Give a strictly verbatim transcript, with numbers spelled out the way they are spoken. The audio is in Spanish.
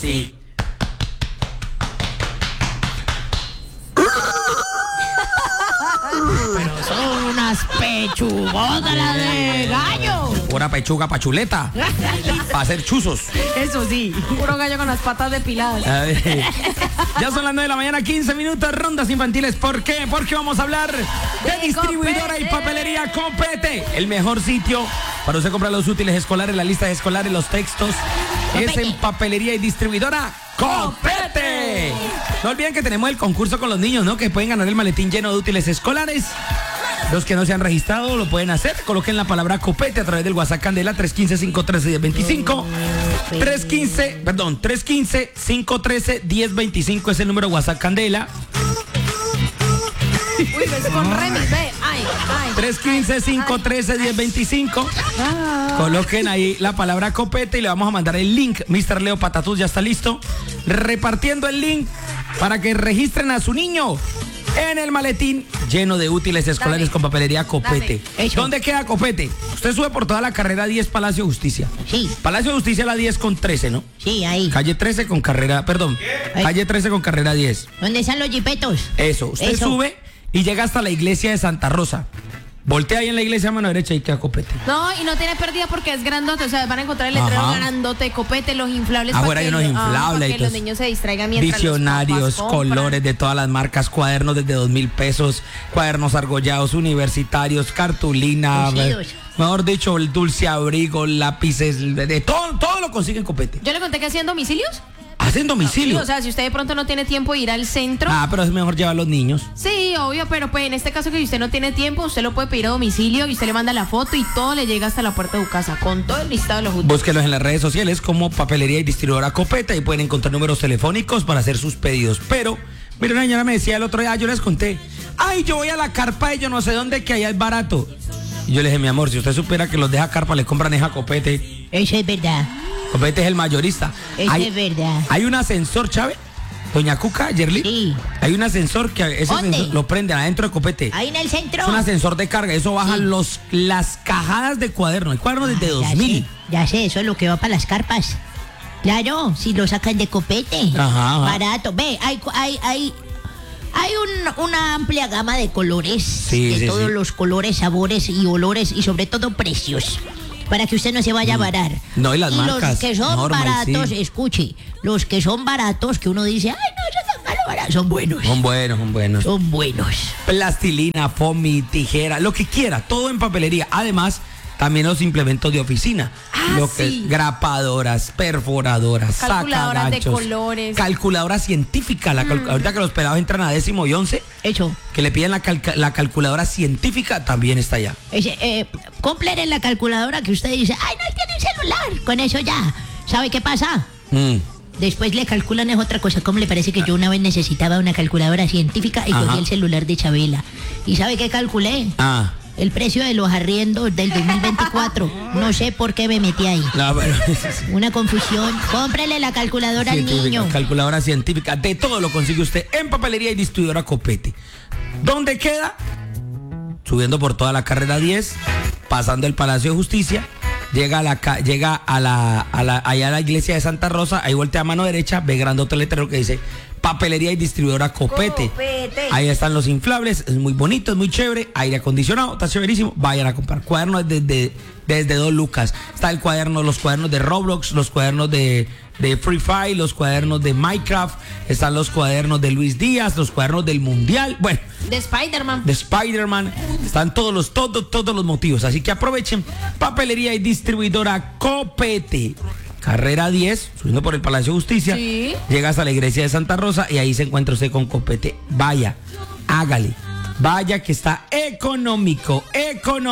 así. Pero son unas pechugotas las de gallo. Una pechuga pachuleta. Para hacer chuzos. Eso sí, puro gallo con las patas depiladas. A ver. Ya son las nueve de la mañana, quince minutos, rondas infantiles. ¿Por qué? Porque vamos a hablar de, de distribuidora Copete. y papelería Copete. El mejor sitio para usted comprar los útiles escolares, las listas escolares, los textos. Copete. Es en papelería y distribuidora Copete. No olviden que tenemos el concurso con los niños, ¿no? Que pueden ganar el maletín lleno de útiles escolares. Los que no se han registrado lo pueden hacer. Coloquen la palabra Copete a través del WhatsApp Candela tres uno cinco, cinco uno tres, uno cero dos cinco. tres uno cinco, perdón, tres uno cinco, cinco uno tres, uno cero dos cinco es el número de WhatsApp Candela. Uy, ves con remix, ve. Ay, ay. tres uno cinco, cinco uno tres, uno cero dos cinco. Coloquen ahí la palabra Copete y le vamos a mandar el link. mister Leo Patatús ya está listo. Repartiendo el link para que registren a su niño en el maletín lleno de útiles escolares Dame. con papelería Copete. Eso. ¿Dónde queda Copete? Usted sube por toda la carrera diez Palacio Justicia. Sí, Palacio Justicia la diez con trece, ¿no? sí, ahí. Calle trece con carrera, perdón. Ahí. Calle trece con carrera diez. ¿Dónde están los jipetos? Eso, usted Eso. sube y llega hasta la iglesia de Santa Rosa. Voltea ahí en la iglesia a mano derecha y queda Copete. No, y no tiene pérdida porque es grandote. O sea, van a encontrar el letrero Ajá. grandote, Copete, los inflables. Afuera para hay que unos lo- ah, inflables para y que los todos. niños se distraigan mientras Visionarios, los papás compran. colores de todas las marcas, cuadernos desde dos mil pesos, cuadernos argollados, universitarios, cartulina, Cosidos. mejor dicho, el dulce abrigo, lápices, de, de todo, todo lo consigue en Copete. Yo le conté que hacían domicilios. Hacen domicilio. Sí, o sea, si usted de pronto no tiene tiempo de ir al centro. Ah, pero es mejor llevar a los niños. Sí, obvio, pero pues en este caso que si usted no tiene tiempo, usted lo puede pedir a domicilio y usted le manda la foto y todo le llega hasta la puerta de su casa con todo el listado de los útiles. Búsquelos en las redes sociales como papelería y distribuidora Copete y pueden encontrar números telefónicos para hacer sus pedidos. Pero, mira, una señora me decía el otro día, yo les conté, ay, yo voy a la carpa y yo no sé dónde, que allá es barato. Y yo le dije, mi amor, si usted supiera que los deja carpa, le compran esa Copete. Eso es verdad. Copete es el mayorista. Eso hay, es verdad. Hay un ascensor, Chávez. Doña Cuca, Yerli. Sí. Hay un ascensor que ese ¿Dónde? ascensor lo prenden adentro de Copete. Ahí en el centro. Es un ascensor de carga. Eso baja Sí. los, las cajadas de cuadernos. El cuaderno desde Ah, ya dos mil. sé, ya sé, eso es lo que va para las carpas. Claro, si lo sacan de Copete. Ajá, ajá. Barato. Ve, hay, hay, hay, hay un- una amplia gama de colores. Sí, de sí, todos sí. los colores, sabores y olores y sobre todo precios. Para que usted no se vaya a varar. No, y las marcas, los que son Norma, baratos, sí. escuche, los que son baratos, que uno dice, ay, no, esos son malos, baratos", son buenos. Son buenos, son buenos. Son buenos. Plastilina, foamy, tijera, lo que quiera, todo en papelería. Además, también los implementos de oficina. Ah, lo que sí. es grapadoras, perforadoras, Calculadoras de sacaganchos, colores. calculadora científica. La cal- Ahorita que los pelados entran a décimo y once, Eso. que le piden la, calca- la calculadora científica, también está allá. Ese, eh, compren en la calculadora que usted dice, ay, no, él tiene un celular. Con eso ya. ¿Sabe qué pasa? Mm. Después le calculan es otra cosa. ¿Cómo le parece que yo una vez necesitaba una calculadora científica y Ajá. cogí el celular de Chabela? ¿Y sabe qué calculé? Ah, El precio de los arriendos del dos mil veinticuatro. No sé por qué me metí ahí. no, pero... Una confusión. Cómprele la calculadora al Científica, niño. calculadora científica, de todo lo consigue usted en papelería y distribuidora Copete. ¿Dónde queda? Subiendo por toda la carrera diez, pasando el Palacio de Justicia, llega a la ca- llega a la, a la allá a la iglesia de Santa Rosa, ahí voltea a mano derecha, ve grandote el letrero que dice papelería y distribuidora Copete. Copete. Ahí están los inflables, es muy bonito, es muy chévere, aire acondicionado, está chéverísimo, vayan a comprar. Cuadernos desde, desde dos lucas. Está el cuaderno, los cuadernos de Roblox, los cuadernos de, de Free Fire, los cuadernos de Minecraft, están los cuadernos de Luis Díaz, los cuadernos del Mundial, bueno, De Spider-Man. de Spider-Man, están todos los, todos, todos los motivos. Así que aprovechen, papelería y distribuidora Copete. Carrera diez, subiendo por el Palacio de Justicia, Sí. llega hasta la iglesia de Santa Rosa y ahí se encuentra usted con Copete. Vaya, hágale, vaya que está económico, económico.